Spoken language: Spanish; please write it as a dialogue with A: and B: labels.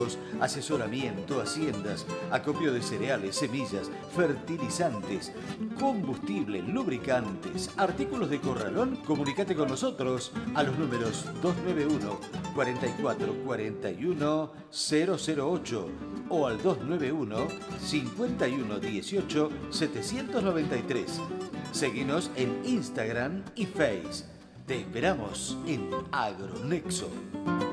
A: asesoramiento, haciendas, acopio de cereales, semillas, fertilizantes, combustible, lubricantes, artículos de corralón. Comunícate con nosotros a los números 291 44 41 008 o al 291 51 18 793. Seguinos en Instagram y Face. Te esperamos en Agronexo.